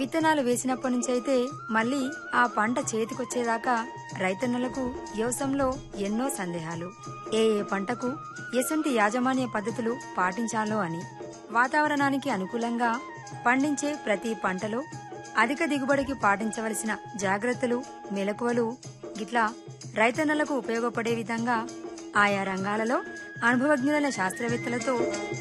విత్తనాలు వేసినప్పటి నుంచి అయితే మళ్ళీ ఆ పంట చేతికొచ్చేదాకా రైతన్నలకు వ్యవసాయంలో ఎన్నో సందేహాలు. ఏ పంటకు ఎసుంటి యాజమాన్య పద్ధతులు పాటించాలో అని, వాతావరణానికి అనుకూలంగా పండించే ప్రతి పంటలో అధిక దిగుబడికి పాటించవలసిన జాగ్రత్తలు, మెలకువలు గిట్లా రైతన్నలకు ఉపయోగపడే విధంగా ఆయా రంగాలలో అనుభవజ్ఞులైన శాస్త్రవేత్తలతో